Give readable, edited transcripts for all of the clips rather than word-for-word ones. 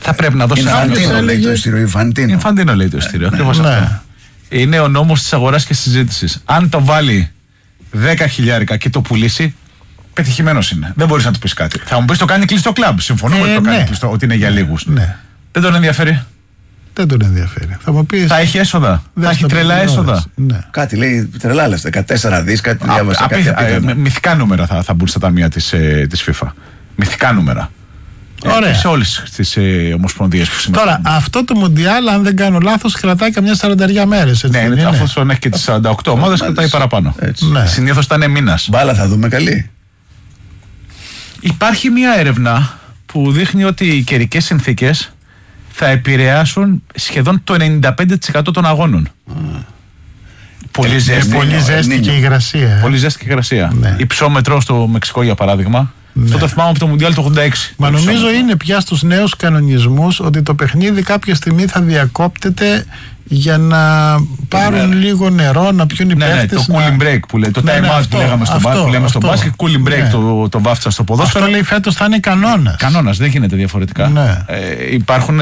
Θα πρέπει να δώσει Infantino λέει το ειστήριο. Infantino λέει το ειστήριο. Ακριβώς αυτό. Είναι ο νόμος της αγοράς και συζήτησης. Αν το βάλει 10.000 και το πουλήσει, πετυχημένος είναι. Δεν μπορείς να του πεις κάτι. Θα μου πεις το κάνει κλειστό κλαμπ. Συμφωνώ ότι το κάνει κλειστό, ότι είναι για λίγους. Δεν τον ενδιαφέρει. Δεν τον ενδιαφέρει. Θα έχει έσοδα. Θα έχει τρελά έσοδα. Κάτι λέει τρελά λεφτά. 14 δις, κάτι διάβασα. Μυθικά νούμερα θα μπουν στα ταμεία της FIFA. Μυθικά νούμερα. Σε όλες τις ομοσπονδίες που συμμετέχουν. Τώρα, αυτό το Μουντιάλ, αν δεν κάνω λάθος, κρατάει καμιά 40 μέρες. Ναι, αφού έχει και τις 48 ομάδες, κρατάει παραπάνω. Συνήθως ήταν μήνας. Μπάλα θα δούμε καλή. Υπάρχει μια έρευνα που δείχνει ότι οι καιρικές συνθήκες θα επηρεάσουν σχεδόν το 95% των αγώνων. Πολύ ζέστη και υγρασία. Πολύ ζέστη και υγρασία. Υψόμετρο στο Μεξικό, για παράδειγμα. Αυτό το θυμάμαι από το Μουντιάλ του 86. Μα νομίζω είναι πια στους νέους κανονισμούς ότι το παιχνίδι κάποια στιγμή θα διακόπτεται για να πάρουν λίγο νερό, να πιούν οι παίκτες. Το cooling break που λέει, το time out που λέμε στο μπάσκετ, cooling break το βάφτισα στο ποδόσφαιρο. Αυτό λέει φέτος θα είναι κανόνας. Κανόνας, δεν γίνεται διαφορετικά. Υπάρχουν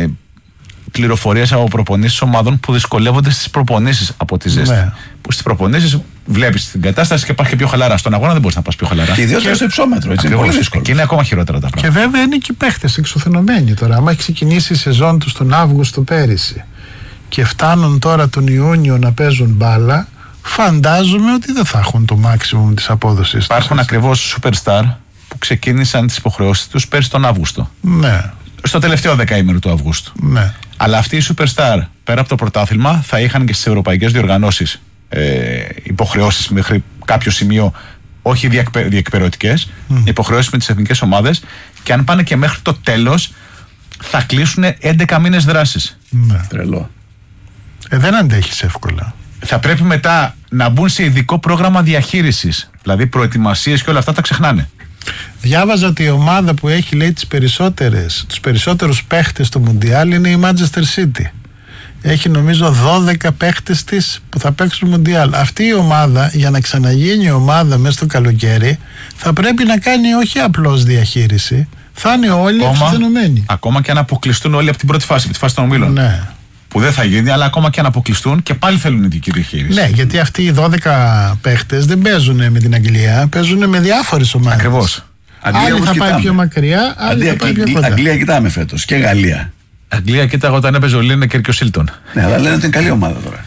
πληροφορίες από προπονήσεις ομάδων που δυσκολεύονται στις προπονήσεις από τη ζέστη. Που στις προπονήσεις βλέπεις την κατάσταση και υπάρχει και πιο χαλαρά. Στον αγώνα δεν μπορείς να πας πιο χαλαρά. Και ιδιαίτερα στο υψόμετρο, έτσι. Είναι πολύ δύσκολο. Και είναι ακόμα χειρότερα τα πράγματα. Και βέβαια είναι και οι παίχτες εξουθενωμένοι τώρα. Άμα έχει ξεκινήσει η σεζόν τους τον Αύγουστο πέρυσι και φτάνουν τώρα τον Ιούνιο να παίζουν μπάλα, φαντάζομαι ότι δεν θα έχουν το maximum της απόδοσης. Υπάρχουν ακριβώς superstar που ξεκίνησαν τις υποχρεώσεις τους πέρσι τον Αύγουστο. Στο τελευταίο δεκαήμερο του Αυγούστου. Αλλά αυτοί οι superstar πέρα από το πρωτάθλημα θα είχαν και στις ευρωπαϊκές διοργανώσεις υποχρεώσεις μέχρι κάποιο σημείο, όχι διεκπαιρεωτικές, υποχρεώσεις με τις εθνικές ομάδες, και αν πάνε και μέχρι το τέλος θα κλείσουν 11 μήνες δράσης. Τρελό. Δεν αντέχεις εύκολα. Θα πρέπει μετά να μπουν σε ειδικό πρόγραμμα διαχείρισης, δηλαδή προετοιμασίες και όλα αυτά τα ξεχνάνε. Διάβαζα ότι η ομάδα που έχει, λέει, τους περισσότερους παίχτες στο Μουντιάλ είναι η Manchester City. Έχει νομίζω 12 παίχτες της που θα παίξουν Μουντιάλ. Αυτή η ομάδα, για να ξαναγίνει ομάδα μέσα στο καλοκαίρι, θα πρέπει να κάνει όχι απλώς διαχείριση, θα είναι όλοι εξουθενωμένοι. Ακόμα και αν αποκλειστούν όλοι από την πρώτη φάση, από τη φάση των ομίλων. Που δεν θα γίνει, αλλά ακόμα και αν αποκλειστούν και πάλι θέλουν ειδική διαχείριση. Ναι, γιατί αυτοί οι 12 παίχτες δεν παίζουν με την Αγγλία, παίζουν με διάφορες ομάδες. Ακριβώς. Άλλοι θα πάει πιο μακριά, άλλοι θα πάει πιο κοντά. Αγγλία κοιτάμε φέτος και Γαλλία. Αγγλία κοίταγα όταν έπαιζε ο Λίνεκερ και ο Σίλτον. Ναι, αλλά λένε ότι είναι καλή ομάδα τώρα.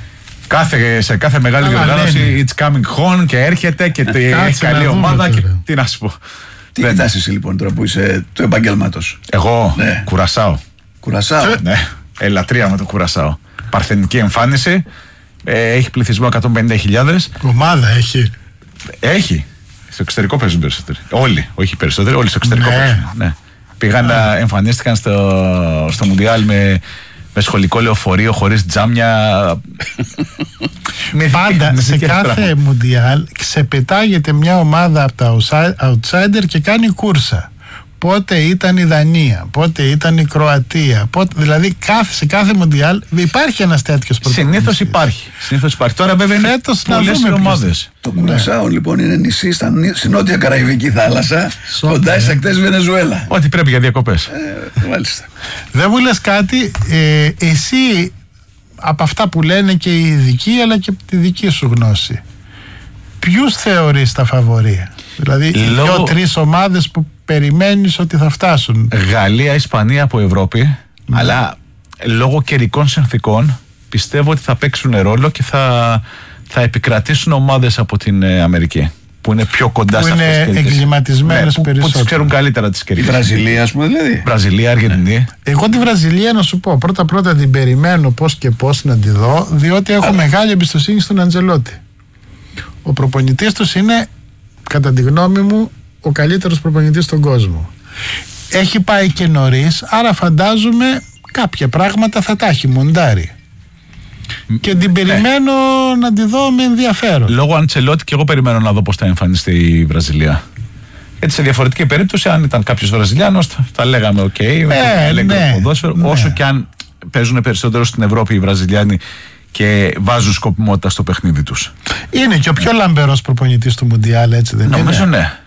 Σε κάθε μεγάλη διοργάνωση it's coming home και έρχεται και έχει καλή ομάδα και τι να σου πω. Τι κοιτάς εσύ λοιπόν τώρα που είσαι του επαγγέλματος? Εγώ, Κουρασάο. Ναι, λατρεία με το Κουρασάο. Παρθενική εμφάνιση, έχει πληθυσμό 150.000. Ομάδα έχει. Έχει. Στο εξωτερικό παίζουν περισσότεροι. Όλοι, όχι περισσότεροι, όλοι στο εξωτερικό παίζουν. Ναι. Πήγαν να εμφανίστηκαν στο Μουντιάλ με σχολικό λεωφορείο, χωρίς τζάμια. Πάντα σε κάθε Μουντιάλ ξεπετάγεται μια ομάδα από τα outsider και κάνει κούρσα. Πότε ήταν η Δανία, πότε ήταν η Κροατία, δηλαδή σε κάθε Μουντιάλ υπάρχει ένας τέτοιος πρωταγωνιστής. Συνήθως υπάρχει. Τώρα βέβαια είναι πολλές ομάδες. Το Κουρασάο λοιπόν είναι νησί στη νότια Καραϊβική θάλασσα, κοντά στις ακτές Βενεζουέλα. Ό,τι πρέπει για διακοπές. Μάλιστα. Δεν μου λες κάτι, εσύ από αυτά που λένε και οι ειδικοί, αλλά και από τη δική σου γνώση, ποιους θεωρείς τα φαβορί? Δηλαδή 2-3 ομάδες που περιμένεις ότι θα φτάσουν. Γαλλία, Ισπανία από Ευρώπη, αλλά λόγω καιρικών συνθηκών πιστεύω ότι θα παίξουν ρόλο και θα επικρατήσουν ομάδες από την Αμερική που είναι πιο κοντά σε αυτές τις είναι εγκληματισμένες περισσότερο. Που τις ξέρουν καλύτερα τις καιρικές. Η Βραζιλία, ας πούμε, δηλαδή. Βραζιλία, Αργεντινή. Εγώ τη Βραζιλία να σου πω, πρώτα την περιμένω πώς και πώς να τη δω, διότι έχω μεγάλη εμπιστοσύνη στον Αντζελότη. Ο προπονητής τους είναι, κατά τη γνώμη μου, ο καλύτερος προπονητής στον κόσμο. Έχει πάει και νωρίς, άρα φαντάζομαι κάποια πράγματα θα τα έχει μοντάρει. Και την περιμένω να τη δω με ενδιαφέρον. Λόγω Αντσελότη και εγώ περιμένω να δω πώς θα εμφανιστεί η Βραζιλία. Γιατί σε διαφορετική περίπτωση, αν ήταν κάποιος Βραζιλιάνος, θα λέγαμε οκ, ποδόσφαιρο. Όσο και αν παίζουν περισσότερο στην Ευρώπη οι Βραζιλιάνοι και βάζουν σκοπιμότητα στο παιχνίδι τους. Είναι και ο πιο λαμπερός προπονητής του Μουντιάλ, έτσι δεν είναι? Νομίζω ναι.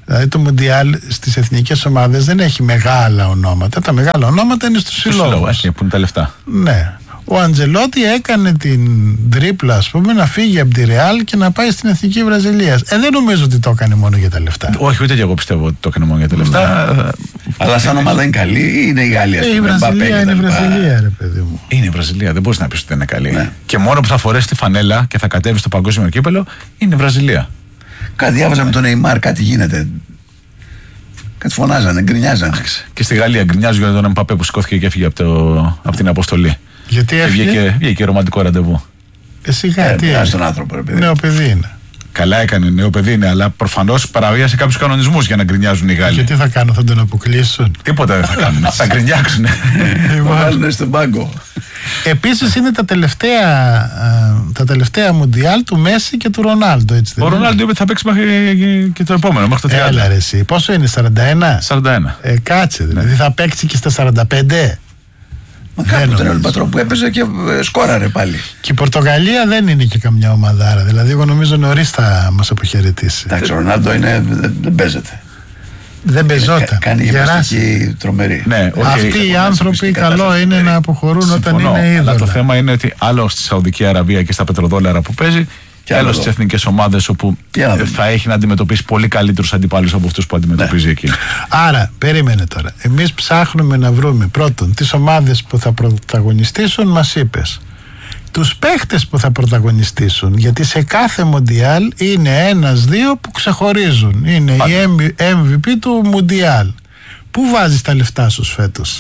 Δηλαδή το Μουντιάλ στις εθνικές ομάδες δεν έχει μεγάλα ονόματα. Τα μεγάλα ονόματα είναι στους συλλόγους. Που είναι τα λεφτά. Ναι. Ο Αντζελότη έκανε την τρίπλα, ας πούμε, να φύγει από τη Ρεάλ και να πάει στην εθνική Βραζιλίας. Δεν νομίζω ότι το έκανε μόνο για τα λεφτά. Όχι, ούτε και εγώ πιστεύω ότι το έκανε μόνο για τα λεφτά. Αλλά σαν ομάδα είναι καλή ή είναι η Γαλλία? Η Βραζιλία είναι η Βραζιλία, ρε παιδί μου. Είναι η Βραζιλία, δεν μπορείς να πεις ότι είναι καλή. Ναι. Και μόνο που θα φορέσει τη φανέλα και θα κατέβει στο παγκόσμιο κύπελο είναι η Βραζιλία. Κάτι διάβαζα με τον Νεϊμάρ, κάτι γίνεται. Κάτι φωνάζανε, γκρινιάζανε. Και στη Γαλλία γκρινιάζουν για τον Εμπαπέ που σηκώθηκε και έφυγε από την αποστολή. Γιατί έφυγε? Βγήκε ρομαντικό ραντεβού. Σιγά, τι έκανε στον άνθρωπο, ρε παιδί. Νέο παιδί είναι. Καλά έκανε, νέο παιδί είναι, αλλά προφανώς παραβίασε κάποιους κανονισμούς για να γκρινιάζουν οι Γάλλοι. Και τι θα κάνουν, θα τον αποκλείσουν? Τίποτα δεν θα κάνουν. Θα γκρινιάξουν. Θα βάλουν στον πάγκο. Επίσης είναι τα τελευταία Μουντιάλ του Μέση και του Ρονάλντο. Έτσι, ο Ρονάλντο είπε ότι θα παίξει μέχρι και το επόμενο, μέχρι το 30. Έλα ρε εσύ, πόσο είναι, 41? 41. Κάτσε, δηλαδή θα παίξει και στα 45. Μα κάπου τον Πατρό που έπαιζε και σκόραρε πάλι. Και η Πορτογαλία δεν είναι και καμιά ομαδάρα. Δηλαδή, εγώ νομίζω νωρίς θα μας αποχαιρετήσει. Εντάξει, ο Ρονάλντο δεν παίζεται. Δεν παίζόταν. Κάνει γυμναστική τρομερή. Ναι, αυτοί οι άνθρωποι καλό είναι να αποχωρούν όταν είναι είδωλα. Αλλά το θέμα είναι ότι άλλο στη Σαουδική Αραβία και στα πετροδόλαρα που παίζει, και άλλο στις εθνικές ομάδες όπου θα έχει να αντιμετωπίσει πολύ καλύτερους αντιπάλους από αυτούς που αντιμετωπίζει εκεί. Άρα, περίμενε τώρα. Εμείς ψάχνουμε να βρούμε πρώτον τις ομάδες που θα πρωταγωνιστήσουν, μας είπες. Τους παίχτες που θα πρωταγωνιστήσουν, γιατί σε κάθε Μουντιάλ είναι ένας-δύο που ξεχωρίζουν. Είναι η MVP του Μουντιάλ. Πού βάζεις τα λεφτά σου φέτος?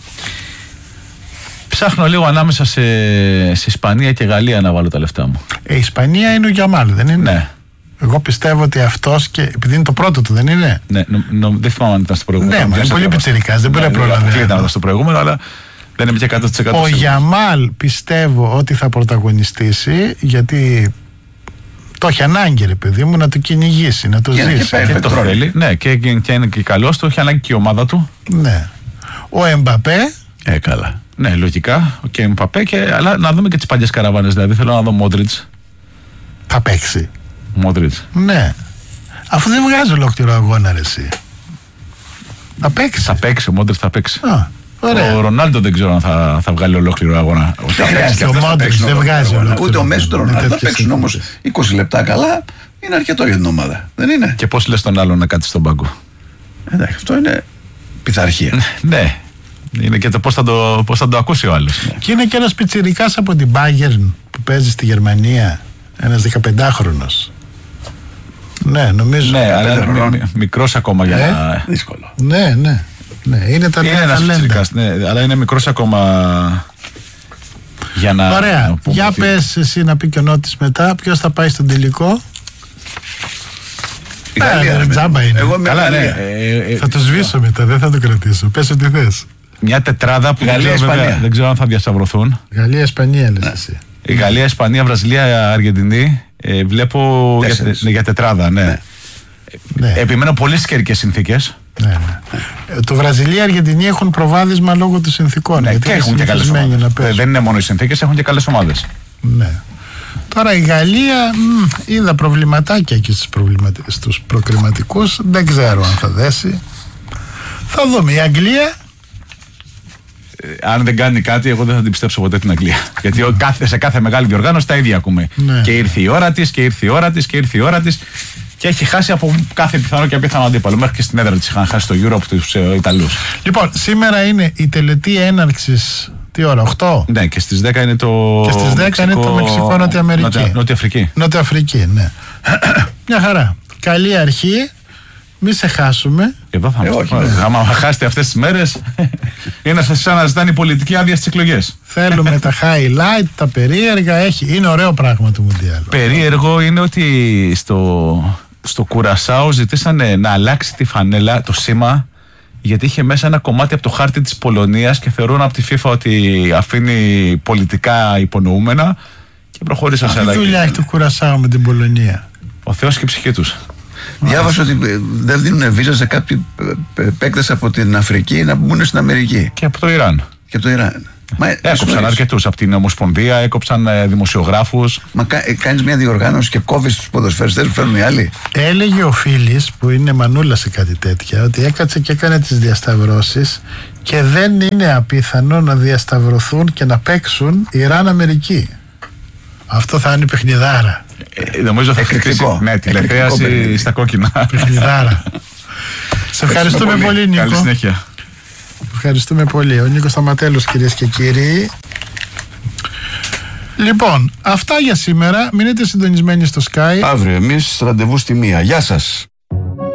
Ψάχνω λίγο ανάμεσα σε Ισπανία και Γαλλία να βάλω τα λεφτά μου. Η Ισπανία είναι ο Γιαμάλ, δεν είναι? Ναι. Εγώ πιστεύω ότι αυτός, και επειδή είναι το πρώτο του, δεν είναι? Ναι, δεν θυμάμαι αν ήταν στο προηγούμενο. Ναι, είναι πολύ πιτσιρικάς, δεν μπορεί να προλαβαίνει. Δεν ήταν στο προηγούμενο, αλλά δεν είναι και 100%. Ο Γιαμάλ πιστεύω ότι θα πρωταγωνιστήσει, γιατί το έχει ανάγκη, ρε παιδί μου, να το κυνηγήσει, να το ζήσει. Και το θέλει. Ναι, και είναι και καλός, το έχει ανάγκη και η ομάδα του. Ναι. Ο Εμπαπέ. Καλά. Ναι, λογικά. Και Εμπαπέ, αλλά να δούμε και τις παλιές καραβάνες. Δηλαδή θέλω να δω Μόντριτς. Θα παίξει. Μόντριτς. Ναι. Αφού δεν βγάζει ολόκληρο αγώνα, ρε εσύ. Θα παίξει. Θα παίξει, ο Μόντριτς θα παίξει. Ωραία. Ο Ρονάλντο δεν ξέρω αν θα βγάλει ολόκληρο αγώνα. Ο Μόντριτς δεν βγάζει ολόκληρο. Ούτε ο Μέση του Ρονάλντο. Θα παίξουν όμως 20 λεπτά καλά. Είναι αρκετό για την ομάδα. Δεν είναι? Και πώς λες τον άλλον να κάτσει στον πάγκο? Εντάξει, αυτό είναι πειθαρχία. Ναι. Είναι και το πώς θα το ακούσει ο άλλος. Και είναι και ένας πιτσιρικάς από την Bayern που παίζει στη Γερμανία. Ένας 15χρονος. Ναι, νομίζω. Ναι, αλλά μικρός ακόμα για να... Δύσκολο. Ναι. Είναι ένας πιτσιρικάς, ναι, αλλά είναι μικρός ακόμα για να... Ωραία. Για πες εσύ να πει και ο Νότης μετά. Ποιος θα πάει στον τελικό? Η Γαλλία. Τζάμπα είναι. Εγώ καλά, ναι. Θα το σβήσω μετά, δεν θα το κρατήσω. Πες ό,τι θες. Μια τετράδα που δεν ξέρω αν θα διασταυρωθούν. Γαλλία-Ισπανία λες εσύ. Η Γαλλία, Ισπανία, Βραζιλία, Αργεντινή. Βλέπω για τετράδα, ναι. Επιμένω πολύ στις καιρικές συνθήκες. Ναι. Το Βραζιλία-Αργεντινή έχουν προβάδισμα λόγω των συνθήκων. Ναι, και έχουν και καλές ομάδες. Δεν είναι μόνο οι συνθήκες, έχουν και καλές ομάδες. Ναι. Τώρα η Γαλλία είδα προβληματάκια και στους προκριματικούς. Δεν ξέρω αν θα δέσει. Θα δούμε. Η Αγγλία, αν δεν κάνει κάτι, εγώ δεν θα την πιστέψω ποτέ την Αγγλία. Γιατί σε κάθε μεγάλη διοργάνωση τα ίδια ακούμε. Ναι. Και ήρθε η ώρα της, και ήρθε η ώρα της, και ήρθε η ώρα της. Και έχει χάσει από κάθε πιθανό και απίθανο αντίπαλο. Μέχρι και στην έδρα της είχαν χάσει το Euro από τους Ιταλούς. Λοιπόν, σήμερα είναι η τελετή έναρξης. Τι ώρα, 8? Ναι, και στις 10 είναι το. Και στις 10 είναι το Μεξικό, Νότια Αμερική. Νότια Αφρική. Νότια Αφρική, ναι. Μια χαρά. Καλή αρχή. Μη σε χάσουμε. Εδώ θα είμαστε. Άμα χάσετε αυτές τις μέρες, είναι σαν να ζητάνε η πολιτική άδεια στις εκλογές. Θέλουμε τα highlight, τα περίεργα. Είναι ωραίο πράγμα το Μουντιάλ. Περίεργο είναι ότι στο Κουρασάο ζητήσανε να αλλάξει τη φανέλα, το σήμα, γιατί είχε μέσα ένα κομμάτι από το χάρτη της Πολωνίας και θεωρούν από τη FIFA ότι αφήνει πολιτικά υπονοούμενα και προχώρησαν σε αλλαγή. Τι δουλειά έχει το Κουρασάο με την Πολωνία? Ο Θεός και η ψυχή τους. Διάβασα ότι δεν δίνουν βίζα σε κάποιοι παίκτες από την Αφρική να μπουν στην Αμερική. Και από το Ιράν. Και από το Ιράν. Έκοψαν αρκετούς από την Ομοσπονδία, έκοψαν δημοσιογράφους. Μα κάνεις μια διοργάνωση και κόβεις τους ποδοσφαιριστές που φέρνουν οι άλλοι. Έλεγε ο Φίλης, που είναι μανούλα σε κάτι τέτοια, ότι έκατσε και έκανε τις διασταυρώσεις και δεν είναι απίθανο να διασταυρωθούν και να παίξουν Ιράν-Αμερική. Αυτό θα είναι παιχνιδάρα. Νομίζω θα χτυπήσει τηλεθέαση στα κόκκινα. Παιχνιδάρα. Σε ευχαριστούμε πολύ, Νίκο. Καλή συνέχεια. Ευχαριστούμε πολύ. Ο Νίκος Σταματέλος, κυρίες και κύριοι. Λοιπόν, αυτά για σήμερα. Μείνετε συντονισμένοι στο Sky. Αύριο εμείς ραντεβού στη 1. Γεια σας.